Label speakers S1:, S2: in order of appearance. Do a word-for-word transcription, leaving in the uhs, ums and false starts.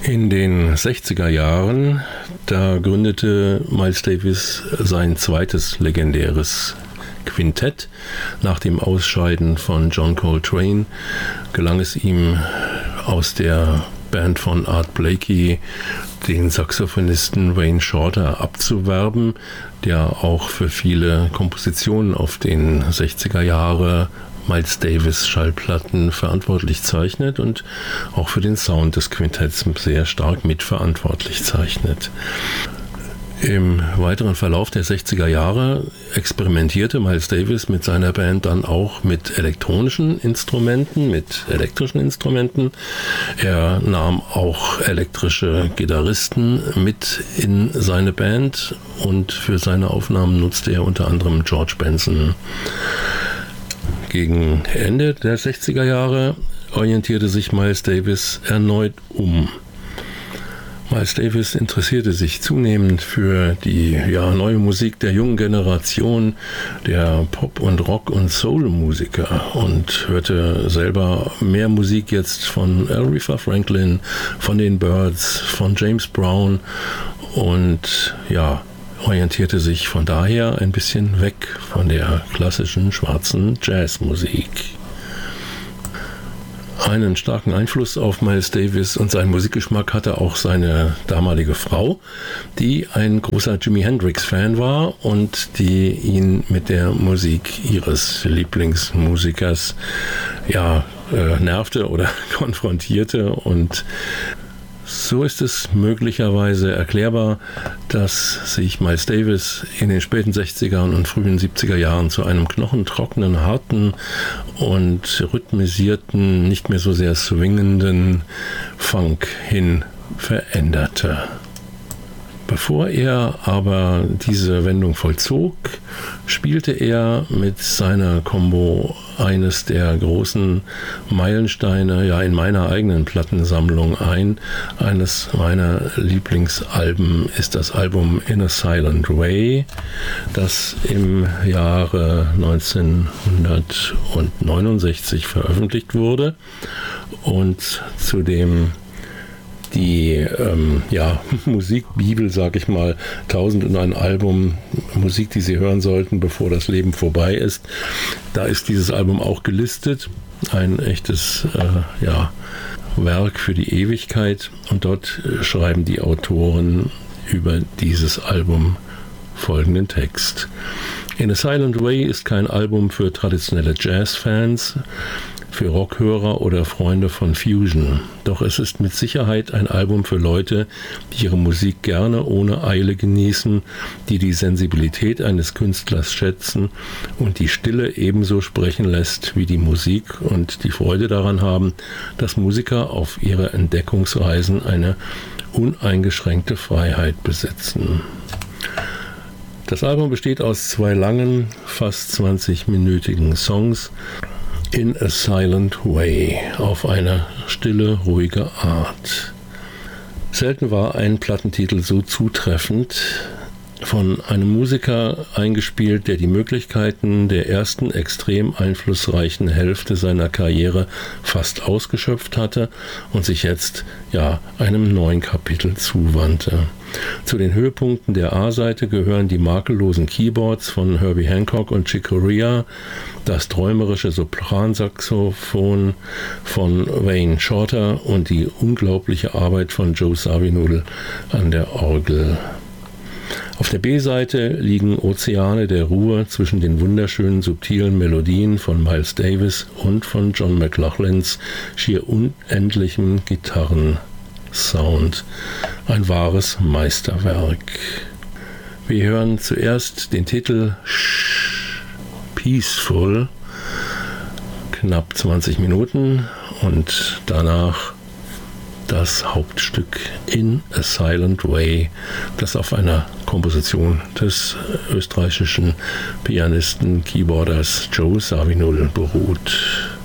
S1: In den sechziger Jahren, da gründete Miles Davis sein zweites legendäres Quintett. Nach dem Ausscheiden von John Coltrane gelang es ihm, aus der Band von Art Blakey den Saxophonisten Wayne Shorter abzuwerben, der auch für viele Kompositionen auf den sechziger Jahre Miles Davis Schallplatten verantwortlich zeichnet und auch für den Sound des Quintetts sehr stark mitverantwortlich zeichnet. Im weiteren Verlauf der sechziger Jahre experimentierte Miles Davis mit seiner Band dann auch mit elektronischen Instrumenten, mit elektrischen Instrumenten. Er nahm auch elektrische Gitarristen mit in seine Band und für seine Aufnahmen nutzte er unter anderem George Benson. Gegen Ende der sechziger Jahre orientierte sich Miles Davis erneut um. Miles Davis interessierte sich zunehmend für die ja, neue Musik der jungen Generation, der Pop- und Rock- und Soul-Musiker und hörte selber mehr Musik jetzt von Aretha Franklin, von den Byrds, von James Brown und ja, orientierte sich von daher ein bisschen weg von der klassischen schwarzen Jazzmusik. Einen starken Einfluss auf Miles Davis und seinen Musikgeschmack hatte auch seine damalige Frau, die ein großer Jimi Hendrix-Fan war und die ihn mit der Musik ihres Lieblingsmusikers ja, äh, nervte oder konfrontierte. Und so ist es möglicherweise erklärbar, dass sich Miles Davis in den späten sechzigern und frühen siebziger Jahren zu einem knochentrockenen, harten und rhythmisierten, nicht mehr so sehr swingenden Funk hin veränderte. Bevor er aber diese Wendung vollzog, spielte er mit seiner Combo eines der großen Meilensteine ja in meiner eigenen Plattensammlung ein. Eines meiner Lieblingsalben ist das Album In a Silent Way, das im Jahre neunzehnhundertneunundsechzig veröffentlicht wurde und zu dem die ähm, ja, Musikbibel, sag ich mal, tausend und ein Album, Musik, die Sie hören sollten, bevor das Leben vorbei ist. Da ist dieses Album auch gelistet, ein echtes äh, ja, Werk für die Ewigkeit. Und dort schreiben die Autoren über dieses Album folgenden Text. In a Silent Way ist kein Album für traditionelle Jazzfans, für Rockhörer oder Freunde von Fusion. Doch es ist mit Sicherheit ein Album für Leute, die ihre Musik gerne ohne Eile genießen, die die Sensibilität eines Künstlers schätzen und die Stille ebenso sprechen lässt wie die Musik und die Freude daran haben, dass Musiker auf ihre Entdeckungsreisen eine uneingeschränkte Freiheit besitzen. Das Album besteht aus zwei langen, fast zwanzig-minütigen Songs, In a Silent Way, auf eine stille, ruhige Art. Selten war ein Plattentitel so zutreffend, von einem Musiker eingespielt, der die Möglichkeiten der ersten extrem einflussreichen Hälfte seiner Karriere fast ausgeschöpft hatte und sich jetzt ja einem neuen Kapitel zuwandte. Zu den Höhepunkten der A-Seite gehören die makellosen Keyboards von Herbie Hancock und Chick Corea, das träumerische Sopransaxophon von Wayne Shorter und die unglaubliche Arbeit von Joe Zawinul an der Orgel. Auf der B-Seite liegen Ozeane der Ruhe zwischen den wunderschönen, subtilen Melodien von Miles Davis und von John McLaughlins schier unendlichem Gitarrensound. Ein wahres Meisterwerk. Wir hören zuerst den Titel Peaceful, knapp zwanzig Minuten, und danach das Hauptstück In a Silent Way, das auf einer Komposition des österreichischen Pianisten, Keyboarders Joe Zawinul beruht.